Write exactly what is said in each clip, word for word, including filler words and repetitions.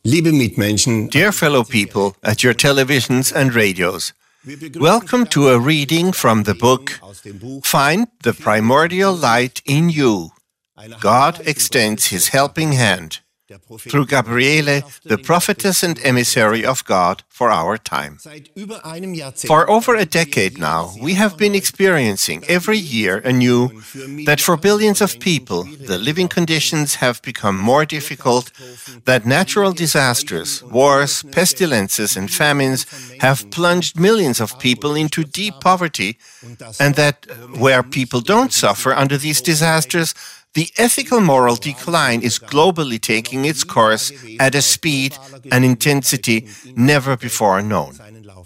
Liebe Mitmenschen, Dear fellow people at your televisions and radios, welcome to a reading from the book Find the Primordial Light in You. God extends His helping hand, through Gabriele, the prophetess and emissary of God for our time. For over a decade now, we have been experiencing every year anew that for billions of people, the living conditions have become more difficult, that natural disasters, wars, pestilences, and famines have plunged millions of people into deep poverty, and that where people don't suffer under these disasters, the ethical moral decline is globally taking its course at a speed and intensity never before known.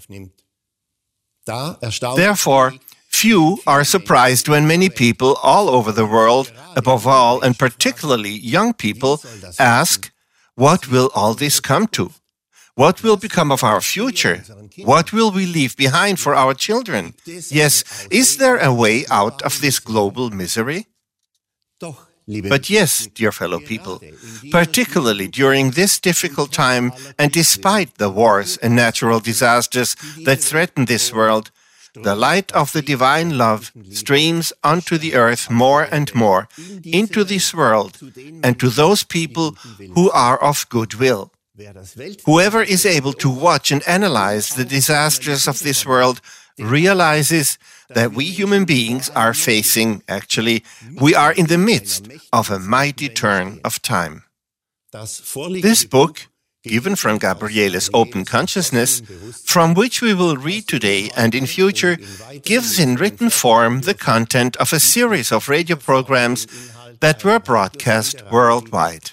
Therefore, few are surprised when many people all over the world, above all and particularly young people, ask, what will all this come to? What will become of our future? What will we leave behind for our children? Yes, is there a way out of this global misery? But yes, dear fellow people, particularly during this difficult time and despite the wars and natural disasters that threaten this world, the light of the divine love streams onto the earth more and more, into this world, and to those people who are of good will. Whoever is able to watch and analyze the disasters of this world realizes that we human beings are facing, actually, we are in the midst of a mighty turn of time. This book, given from Gabriele's Open Consciousness, from which we will read today and in future, gives in written form the content of a series of radio programs that were broadcast worldwide.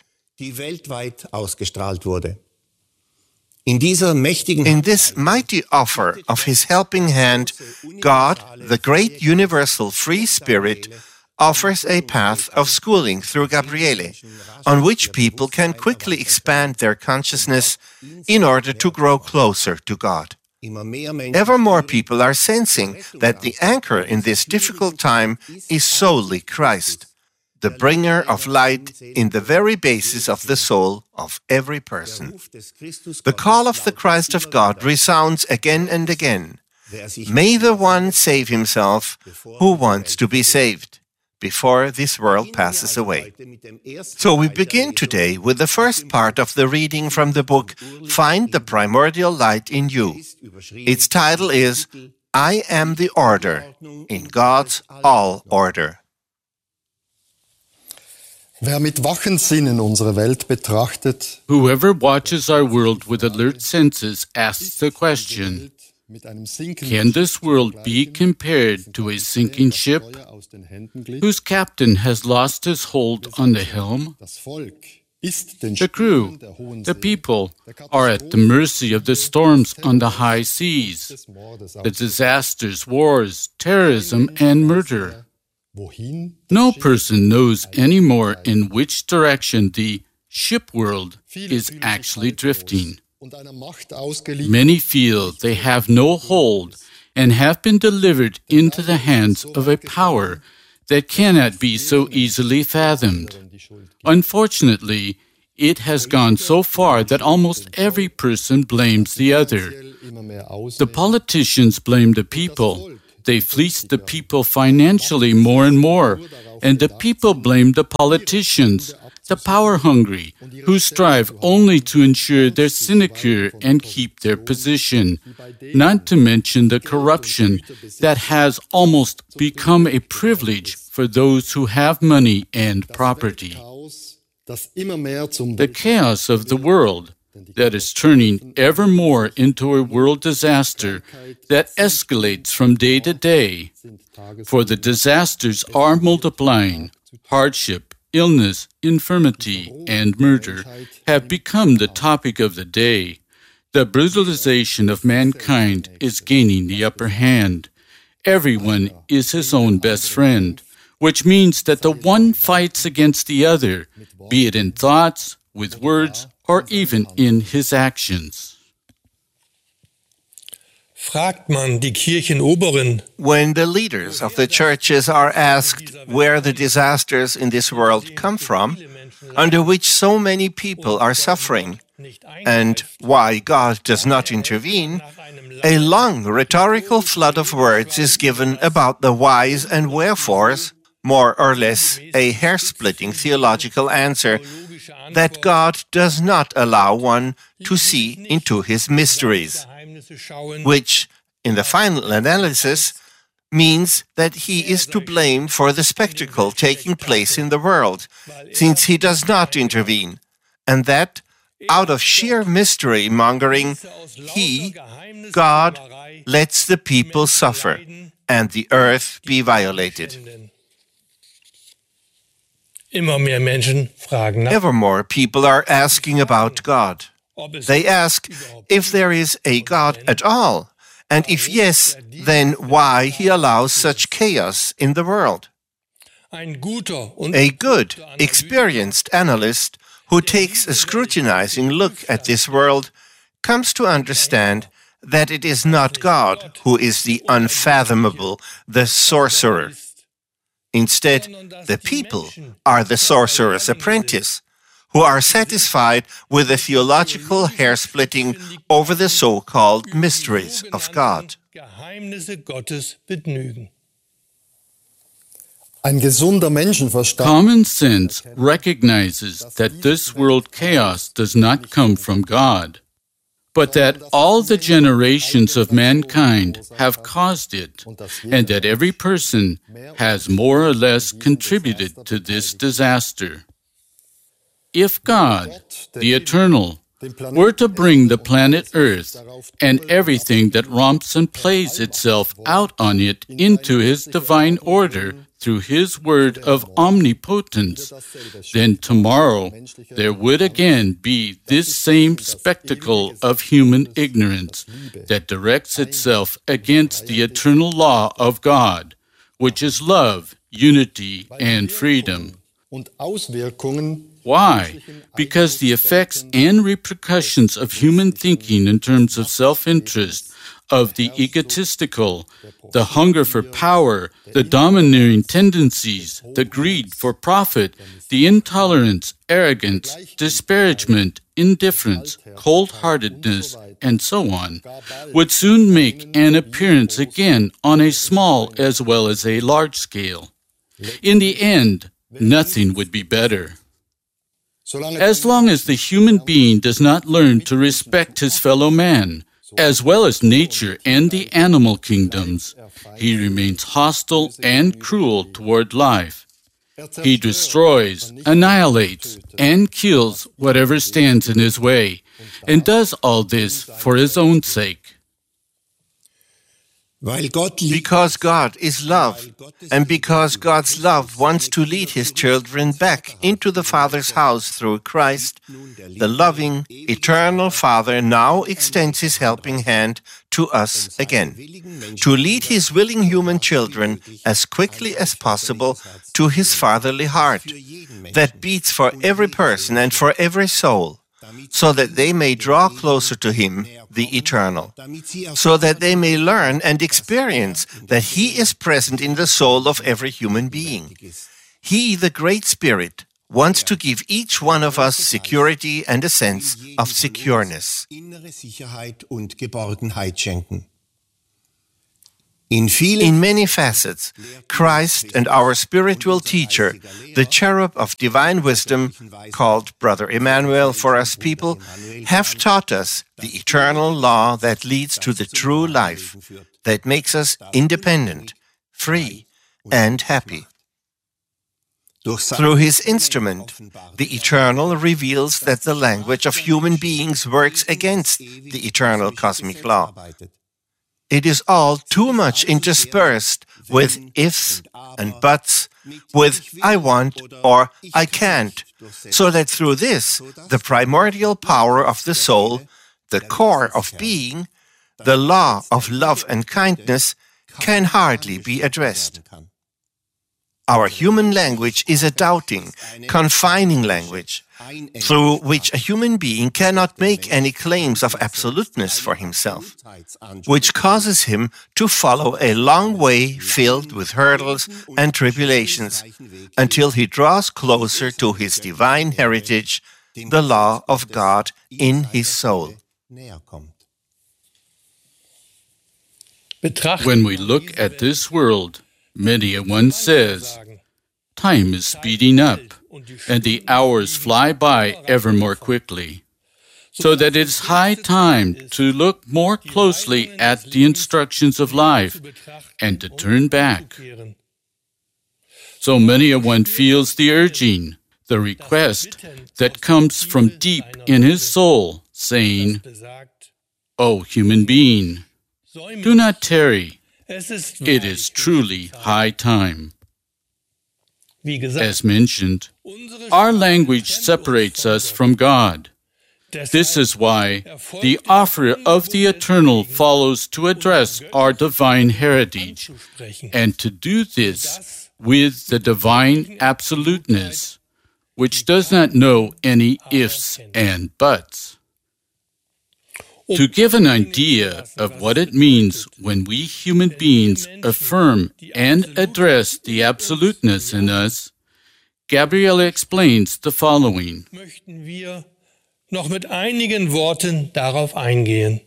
In this mighty offer of His helping hand, God, the great universal free spirit, offers a path of schooling through Gabriele, on which people can quickly expand their consciousness in order to grow closer to God. Ever more people are sensing that the anchor in this difficult time is solely Christ, the bringer of light in the very basis of the soul of every person. The call of the Christ of God resounds again and again. May the one save himself who wants to be saved, before this world passes away. So we begin today with the first part of the reading from the book Find the Primordial Light in You. Its title is I Am the Order, in God's All Order. Wer mit wachen Sinnen unsere Welt betrachtet, Whoever watches our world with alert senses asks the question, can this world be compared to a sinking ship whose captain has lost his hold on the helm? The crew, the people, are at the mercy of the storms on the high seas, the disasters, wars, terrorism, and murder. No person knows anymore in which direction the ship world is actually drifting. Many feel they have no hold and have been delivered into the hands of a power that cannot be so easily fathomed. Unfortunately, it has gone so far that almost every person blames the other. The politicians blame the people. They fleece the people financially more and more, and the people blame the politicians, the power-hungry, who strive only to ensure their sinecure and keep their position, not to mention the corruption that has almost become a privilege for those who have money and property. The chaos of the world that is turning ever more into a world disaster that escalates from day to day. For the disasters are multiplying. Hardship, illness, infirmity, and murder have become the topic of the day. The brutalization of mankind is gaining the upper hand. Everyone is his own best friend, which means that the one fights against the other, be it in thoughts, with words, or even in his actions. Fragt man die Kirchenoberen, when the leaders of the churches are asked where the disasters in this world come from, under which so many people are suffering, and why God does not intervene, a long rhetorical flood of words is given about the whys and wherefores, more or less a hair-splitting theological answer that God does not allow one to see into his mysteries, which, in the final analysis, means that he is to blame for the spectacle taking place in the world, since he does not intervene, and that, out of sheer mystery-mongering, he, God, lets the people suffer and the earth be violated. Ever more people are asking about God. They ask if there is a God at all, and if yes, then why he allows such chaos in the world. A good, experienced analyst who takes a scrutinizing look at this world comes to understand that it is not God who is the unfathomable, the sorcerer. Instead, the people are the sorcerer's apprentice, who are satisfied with the theological hair-splitting over the so-called mysteries of God. Common sense recognizes that this world chaos does not come from God, but that all the generations of mankind have caused it, and that every person has more or less contributed to this disaster. If God, the Eternal, were to bring the planet Earth and everything that romps and plays itself out on it into His divine order through His word of omnipotence, then tomorrow there would again be this same spectacle of human ignorance that directs itself against the eternal law of God, which is love, unity, and freedom. Why? Because the effects and repercussions of human thinking in terms of self-interest, of the egotistical, the hunger for power, the domineering tendencies, the greed for profit, the intolerance, arrogance, disparagement, indifference, cold-heartedness, and so on, would soon make an appearance again on a small as well as a large scale. In the end, nothing would be better. As long as the human being does not learn to respect his fellow man, as well as nature and the animal kingdoms, he remains hostile and cruel toward life. He destroys, annihilates, and kills whatever stands in his way, and does all this for his own sake. Because God is love, and because God's love wants to lead His children back into the Father's house through Christ, the loving, eternal Father now extends His helping hand to us again, to lead His willing human children as quickly as possible to His fatherly heart, that beats for every person and for every soul, so that they may draw closer to Him, the Eternal, so that they may learn and experience that He is present in the soul of every human being. He, the Great Spirit, wants to give each one of us security and a sense of secureness. In many facets, Christ and our spiritual teacher, the cherub of divine wisdom, called Brother Emmanuel for us people, have taught us the eternal law that leads to the true life, that makes us independent, free, and happy. Through his instrument, the Eternal reveals that the language of human beings works against the eternal cosmic law. It is all too much interspersed with ifs and buts, with I want or I can't, so that through this, the primordial power of the soul, the core of being, the law of love and kindness, can hardly be addressed. Our human language is a doubting, confining language, through which a human being cannot make any claims of absoluteness for himself, which causes him to follow a long way filled with hurdles and tribulations, until he draws closer to his divine heritage, the law of God in his soul. When we look at this world, many a one says, time is speeding up, and the hours fly by ever more quickly, so that it is high time to look more closely at the instructions of life and to turn back. So many a one feels the urging, the request that comes from deep in his soul, saying, "O human being, do not tarry. It is truly high time." As mentioned, our language separates us from God. This is why the offer of the eternal follows to address our divine heritage, and to do this with the divine absoluteness, which does not know any ifs and buts. To give an idea of what it means when we human beings affirm and address the absoluteness in us, Gabriele explains the following. Möchten wir noch mit einigen Worten darauf eingehen.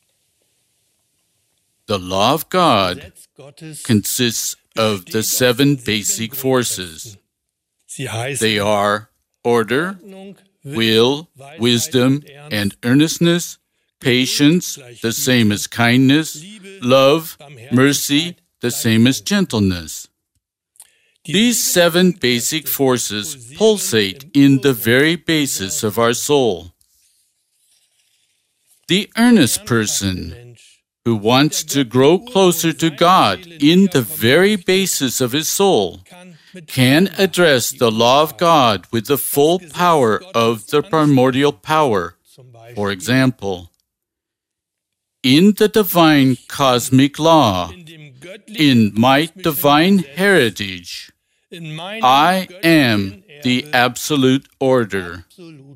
The law of God consists of the seven basic forces. They are order, will, wisdom, and earnestness, patience, the same as kindness, love, mercy, the same as gentleness. These seven basic forces pulsate in the very basis of our soul. The earnest person, who wants to grow closer to God in the very basis of his soul, can address the law of God with the full power of the primordial power. For example, in the divine cosmic law, in my divine heritage, I am the absolute order.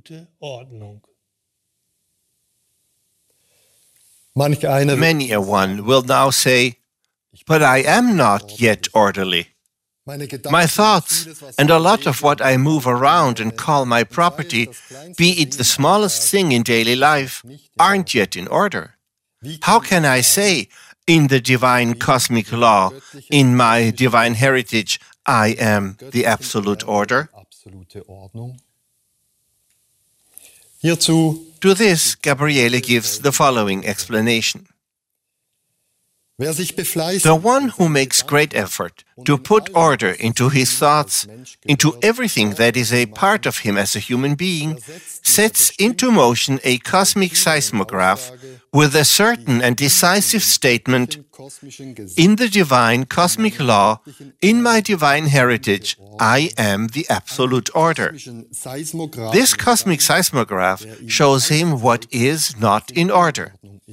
Many a one will now say, "But I am not yet orderly. My thoughts and a lot of what I move around and call my property, be it the smallest thing in daily life, aren't yet in order. How can I say, in the divine cosmic law, in my divine heritage, I am the absolute order?" To this, Gabriele gives the following explanation. The one who makes great effort to put order into his thoughts, into everything that is a part of him as a human being, sets into motion a cosmic seismograph with a certain and decisive statement, "In the divine cosmic law, in my divine heritage, I am the absolute order." This cosmic seismograph shows him what is not in order.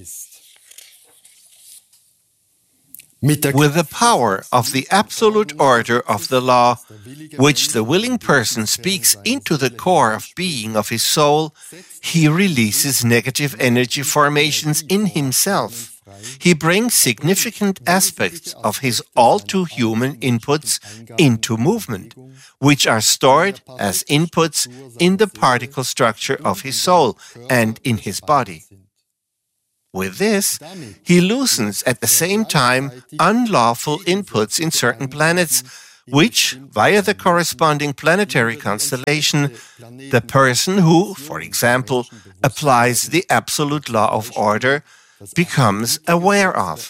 With the power of the absolute order of the law, which the willing person speaks into the core of being of his soul, he releases negative energy formations in himself. He brings significant aspects of his all-too-human inputs into movement, which are stored as inputs in the particle structure of his soul and in his body. With this, he loosens at the same time unlawful inputs in certain planets, which, via the corresponding planetary constellation, the person who, for example, applies the absolute law of order, becomes aware of.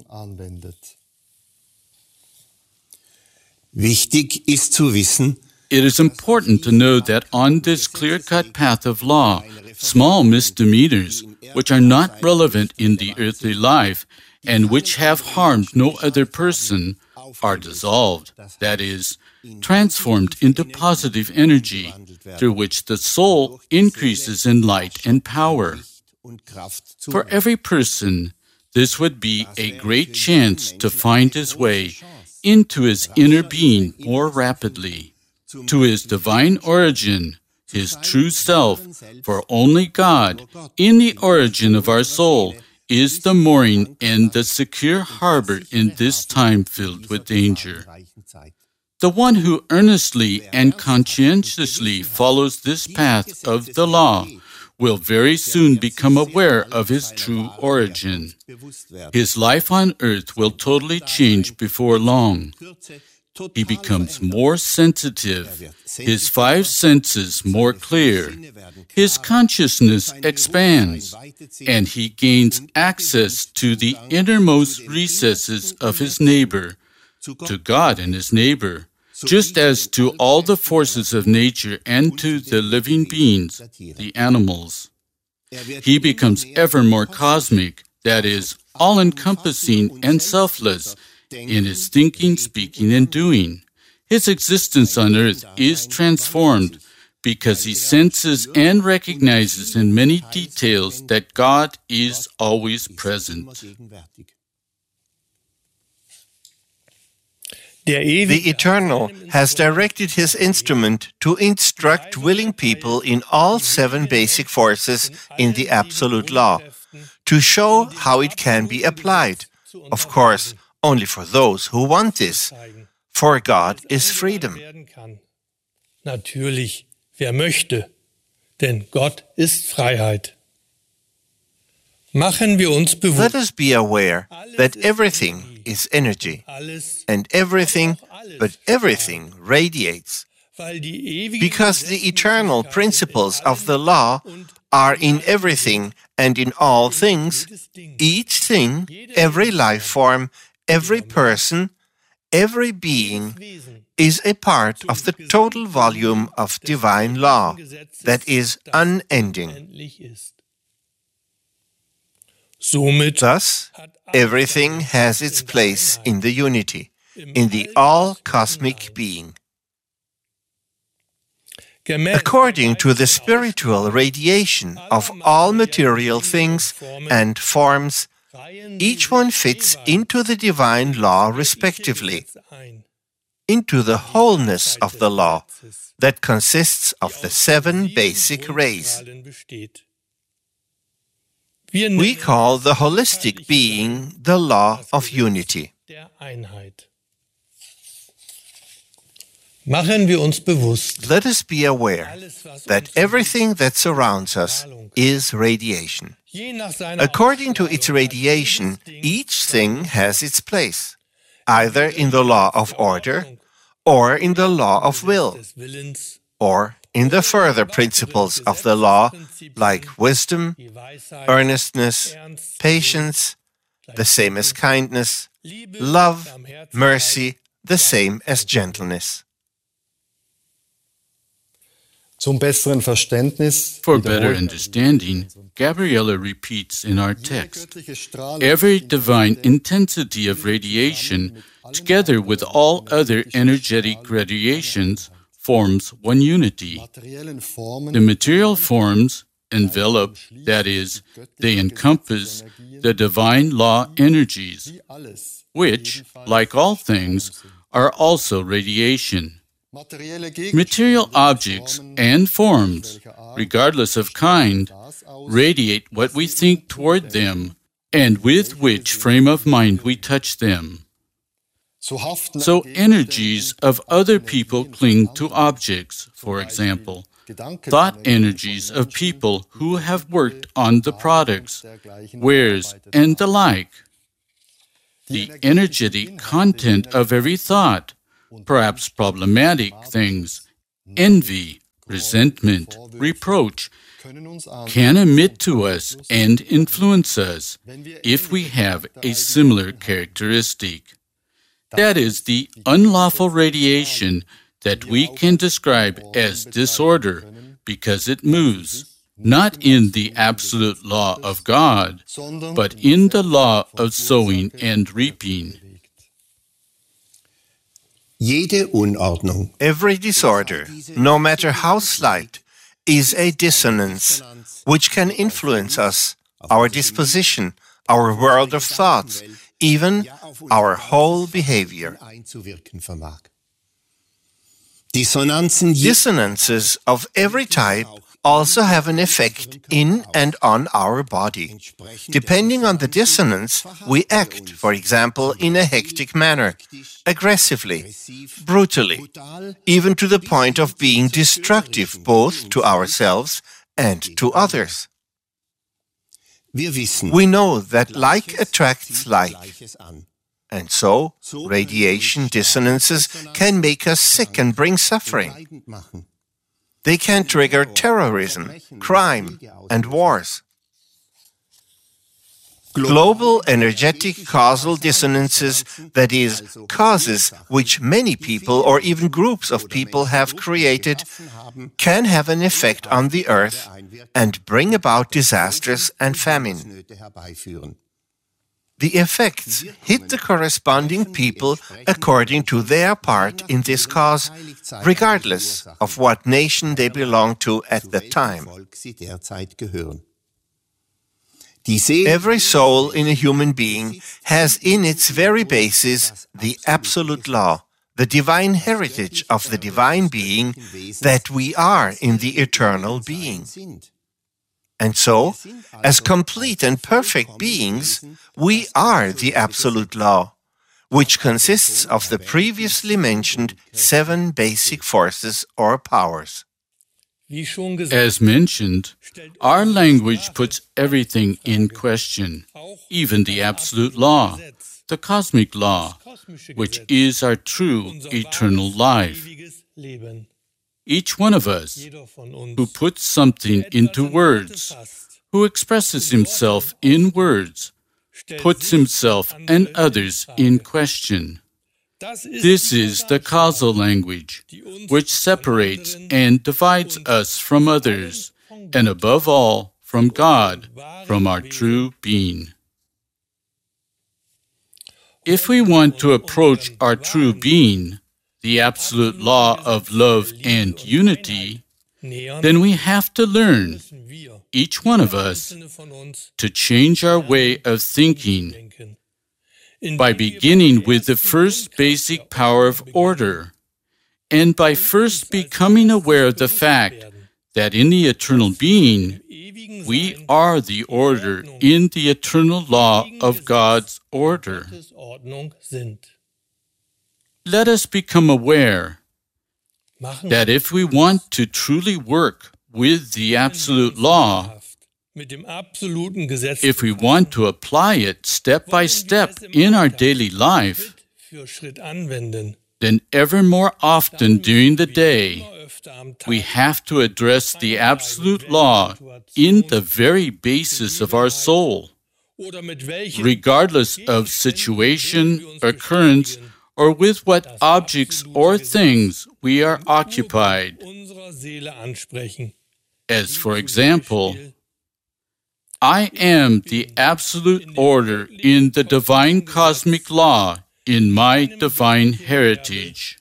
Wichtig ist zu wissen, it is important to know that on this clear-cut path of law, small misdemeanors, which are not relevant in the earthly life and which have harmed no other person, are dissolved, that is, transformed into positive energy, through which the soul increases in light and power. For every person, this would be a great chance to find his way into his inner being more rapidly, to his divine origin, his true self, for only God, in the origin of our soul, is the mooring and the secure harbor in this time filled with danger. The one who earnestly and conscientiously follows this path of the law will very soon become aware of his true origin. His life on earth will totally change before long. He becomes more sensitive, his five senses more clear, his consciousness expands, and he gains access to the innermost recesses of his neighbor, to God and his neighbor, just as to all the forces of nature and to the living beings, the animals. He becomes ever more cosmic, that is, all-encompassing and selfless in his thinking, speaking, and doing. His existence on earth is transformed because he senses and recognizes in many details that God is always present. The Eternal has directed his instrument to instruct willing people in all seven basic forces in the Absolute Law, to show how it can be applied, of course, only for those who want this, for God is freedom. Natürlich, wer möchte, denn Gott ist Freiheit. Machen wir uns bewusst. Let us be aware that everything is energy, and everything, but everything radiates, because the eternal principles of the law are in everything and in all things. Each thing, every life form, every person, every being is a part of the total volume of divine law that is unending. Thus, everything has its place in the unity, in the all-cosmic being. According to the spiritual radiation of all material things and forms, each one fits into the divine law respectively, into the wholeness of the law that consists of the seven basic rays. We call the holistic being the law of unity. Machen wir uns bewusst. Let us be aware that everything that surrounds us is radiation. According to its radiation, each thing has its place, either in the law of order, or in the law of will, or in the further principles of the law, like wisdom, earnestness, patience, the same as kindness, love, mercy, the same as gentleness. Zum besseren Verständnis, For better understanding, Gabriela repeats in our text, every divine intensity of radiation, together with all other energetic radiations, forms one unity. The material forms envelop, that is, they encompass the divine law energies, which, like all things, are also radiation. Material objects and forms, regardless of kind, radiate what we think toward them and with which frame of mind we touch them. So energies of other people cling to objects, for example, thought energies of people who have worked on the products, wares, and the like. The energetic content of every thought, perhaps problematic things, envy, resentment, reproach, can emit to us and influence us if we have a similar characteristic. That is the unlawful radiation that we can describe as disorder because it moves, not in the absolute law of God, but in the law of sowing and reaping. Jede Unordnung, every disorder, no matter how slight, is a dissonance which can influence us, our disposition, our world of thoughts, even our whole behavior. Dissonanzen Dissonances of every type also have an effect in and on our body. Depending on the dissonance, we act, for example, in a hectic manner, aggressively, brutally, even to the point of being destructive both to ourselves and to others. We know that like attracts like, and so radiation dissonances can make us sick and bring suffering. They can trigger terrorism, crime, and wars. Global energetic causal dissonances, that is, causes which many people or even groups of people have created, can have an effect on the earth and bring about disasters and famine. The effects hit the corresponding people according to their part in this cause, regardless of what nation they belong to at the time. Every soul in a human being has in its very basis the absolute law, the divine heritage of the divine being that we are in the eternal being. And so, as complete and perfect beings, we are the absolute law, which consists of the previously mentioned seven basic forces or powers. As mentioned, our language puts everything in question, even the absolute law, the cosmic law, which is our true eternal life. Each one of us who puts something into words, who expresses himself in words, puts himself and others in question. This is the causal language, which separates and divides us from others, and above all, from God, from our true being. If we want to approach our true being, the absolute law of love and unity, then we have to learn, each one of us, to change our way of thinking by beginning with the first basic power of order, and by first becoming aware of the fact that in the eternal being, we are the order in the eternal law of God's order. Let us become aware that if we want to truly work with the absolute law, if we want to apply it step by step in our daily life, then ever more often during the day, we have to address the absolute law in the very basis of our soul, regardless of situation, occurrence, or with what objects or things we are occupied. As for example, I am the absolute order in the divine cosmic law in my divine heritage.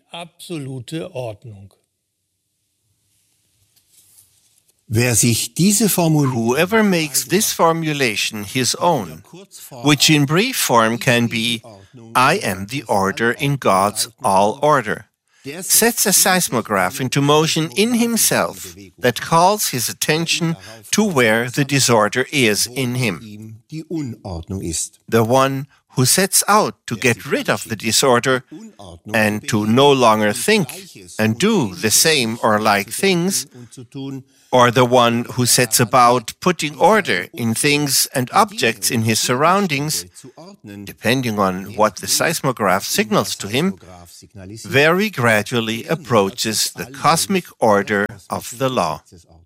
Whoever makes this formulation his own, which in brief form can be, I am the order in God's all order, sets a seismograph into motion in himself that calls his attention to where the disorder is in him. The one who sets out to get rid of the disorder and to no longer think and do the same or like things, or the one who sets about putting order in things and objects in his surroundings, depending on what the seismograph signals to him, very gradually approaches the cosmic order of the law.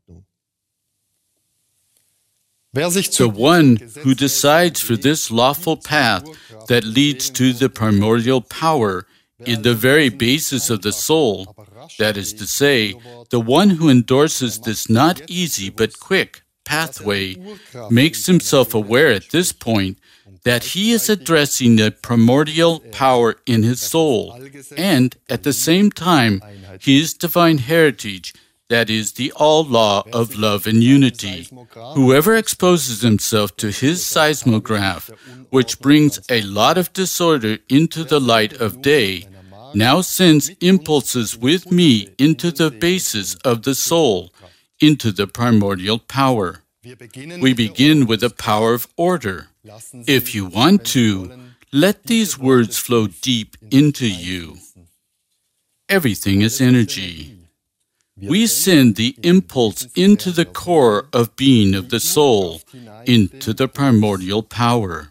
The one who decides for this lawful path that leads to the primordial power in the very basis of the soul, that is to say, the one who endorses this not easy but quick pathway, makes himself aware at this point that he is addressing the primordial power in his soul, and at the same time, his divine heritage, that is the all law of love and unity. Whoever exposes himself to his seismograph, which brings a lot of disorder into the light of day, now sends impulses with me into the basis of the soul, into the primordial power. We begin with the power of order. If you want to, let these words flow deep into you. Everything is energy. We send the impulse into the core of being of the soul, into the primordial power.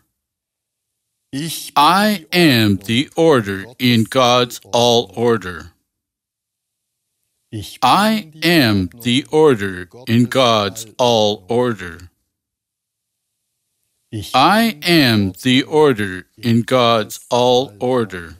I am the order in God's all order. I am the order in God's all order. I am the order in God's all order.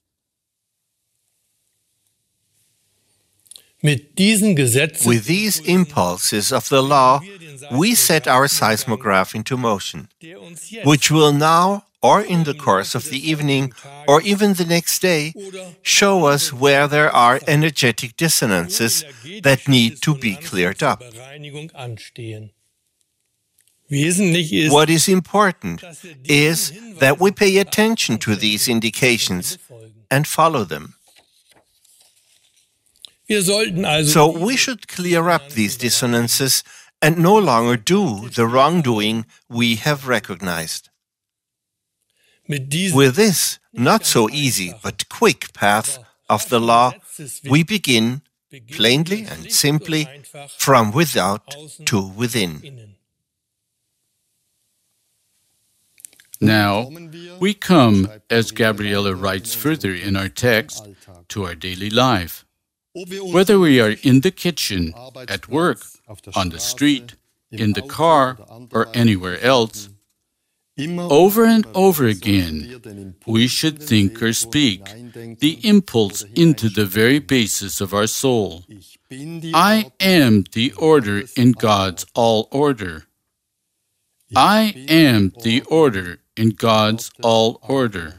Mit diesen Gesetzen With these impulses of the law, we set our seismograph into motion, der uns jetzt which will now, or in the course of the evening, or even the next day, show us where there are energetic dissonances that need to be cleared up. Bereinigung anstehen. Wesentlich ist, What is important is that we pay attention to these indications and follow them. wir sollten also So we should clear up these dissonances and no longer do the wrongdoing we have recognized. mit diesem With this not so easy but quick path of the law, we begin plainly and simply from without to within. Innen. Now, we come, as Gabriela writes further in our text, to our daily life. Whether we are in the kitchen, at work, on the street, in the car, or anywhere else, over and over again, we should think or speak the impulse into the very basis of our soul. I am the order in God's all order. I am the order in God's all order.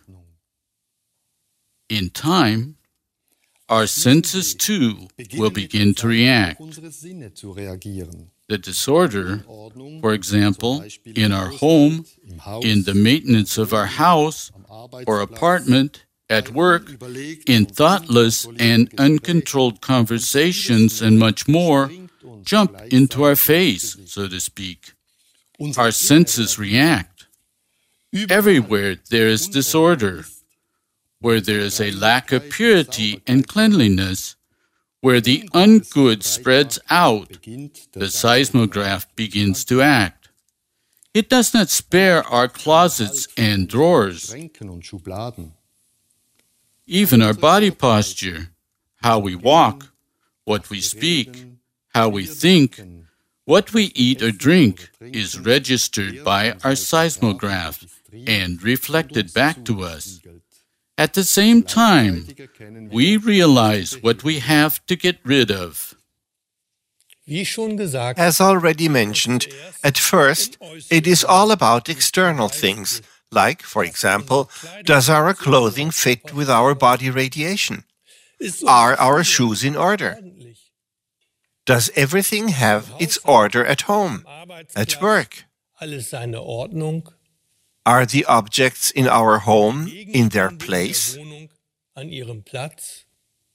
In time, our senses too will begin to react. The disorder, for example, in our home, in the maintenance of our house or apartment, at work, in thoughtless and uncontrolled conversations and much more, jump into our face, so to speak. Our senses react. Everywhere there is disorder, where there is a lack of purity and cleanliness, where the ungood spreads out, the seismograph begins to act. It does not spare our closets and drawers. Even our body posture, how we walk, what we speak, how we think, what we eat or drink is registered by our seismograph and reflected back to us. At the same time, we realize what we have to get rid of. Wie schon gesagt, As already mentioned, at first, it is all about external things, like, for example, does our clothing fit with our body radiation? ist Are our shoes in order? ordentlich. Does everything have its order at home, at work? Alles seine Ordnung. Are the objects in our home in their place? Wohnung an ihrem Platz.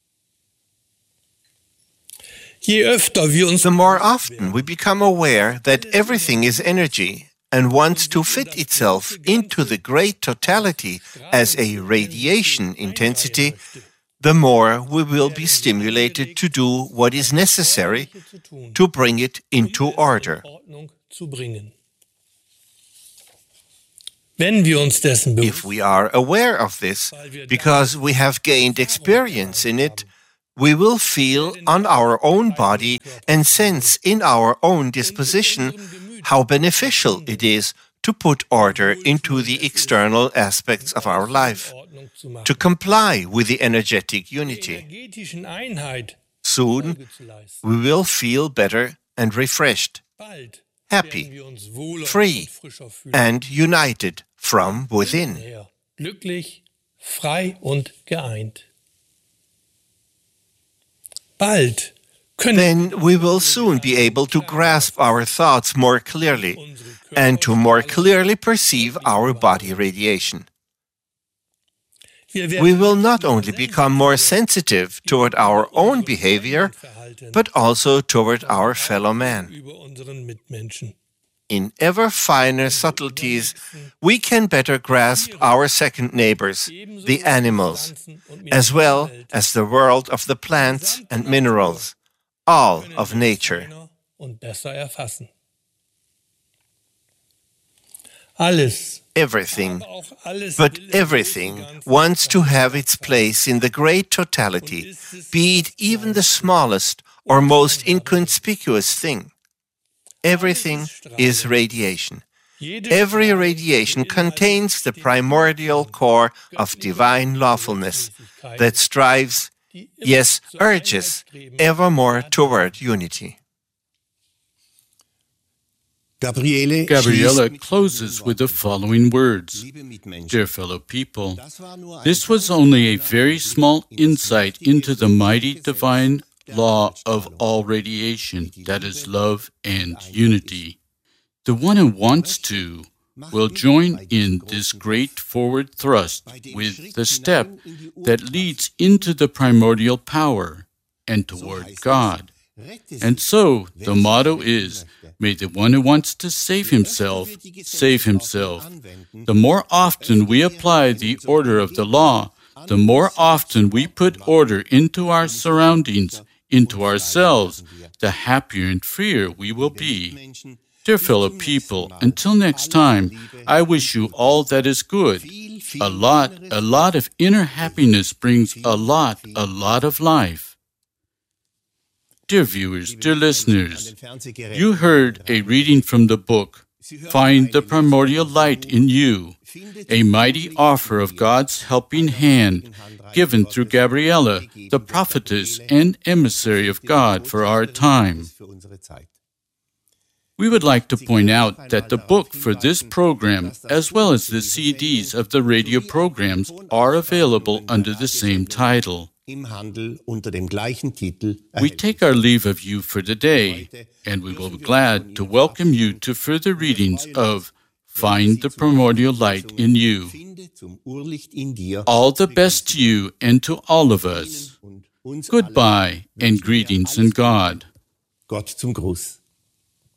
Je öfter wir uns The more often we become aware that everything is energy and wants to fit itself into the great totality as a radiation intensity, the more we will be stimulated to do what is necessary to bring it into order. Ordnung zu bringen. Wenn wir uns dessen bewusst If we are aware of this, because we have gained experience in it, we will feel on our own body and sense in our own disposition how beneficial it is to put order into the external aspects of our life, Ordnung zu machen. to comply with the energetic unity. Energetischen Einheit Soon, Folge zu leisten. we will feel better and refreshed, Bald happy, werden wir uns wohler free, und frischer fühlen. and united from within. Her. Glücklich, frei und geeint. Bald können Then we will soon be able to grasp our thoughts more clearly and to more clearly perceive our body radiation. we will not only become more sensitive toward our own behavior, but also toward our fellow man. In ever finer subtleties, we can better grasp our second neighbors, the animals, as well as the world of the plants and minerals, all of nature. Everything, but everything wants to have its place in the great totality, be it even the smallest or most inconspicuous thing. Everything is radiation. Every radiation contains the primordial core of divine lawfulness that strives, yes, urges, evermore toward unity. Gabriele, Gabriele closes with the following words. Dear fellow people, this was only a very small insight into the mighty divine law of all radiation, that is love and unity. The one who wants to will join in this great forward thrust with the step that leads into the primordial power and toward God. And so the motto is, may the one who wants to save himself, save himself. The more often we apply the order of the law, the more often we put order into our surroundings, into ourselves, the happier and freer we will be. Dear fellow people, until next time, I wish you all that is good. A lot, a lot of inner happiness brings a lot, a lot of life. Dear viewers, dear listeners, you heard a reading from the book, Find the Primordial Light in You, a mighty offer of God's helping hand, given through Gabriele, the prophetess and emissary of God for our time. We would like to point out that the book for this program, as well as the C Ds of the radio programs, are available under the same title. We take our leave of you for today, and we will be glad to welcome you to further readings of Find the Primordial Light in You. All the best to you and to all of us. Goodbye and greetings in God. Gott zum Gruß.